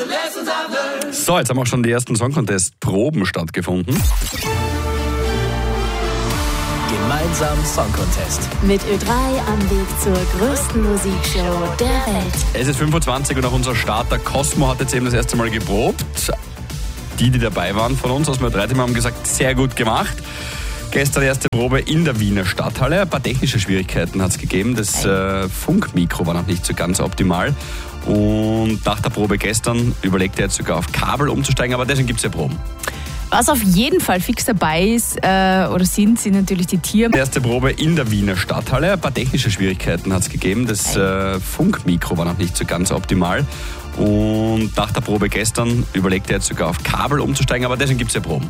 So, jetzt haben auch schon die ersten Song Contest Proben stattgefunden. Gemeinsam Song Contest. Mit Ö3 am Weg zur größten Musikshow der Welt. Es ist 25 und auch unser Starter Cosmo hat jetzt eben das erste Mal geprobt. Die dabei waren von uns aus dem Ö3-Team haben gesagt, sehr gut gemacht. Gestern erste Probe in der Wiener Stadthalle. Ein paar technische Schwierigkeiten hat es gegeben. Das Funkmikro war noch nicht so ganz optimal. Und nach der Probe gestern überlegt er jetzt sogar auf Kabel umzusteigen, aber deswegen gibt es ja Proben. Was auf jeden Fall fix dabei ist oder sind natürlich die Tiere. Erste Probe in der Wiener Stadthalle. Ein paar technische Schwierigkeiten hat es gegeben. Das Funkmikro war noch nicht so ganz optimal. Und nach der Probe gestern überlegt er jetzt sogar auf Kabel umzusteigen, aber deswegen gibt es ja Proben.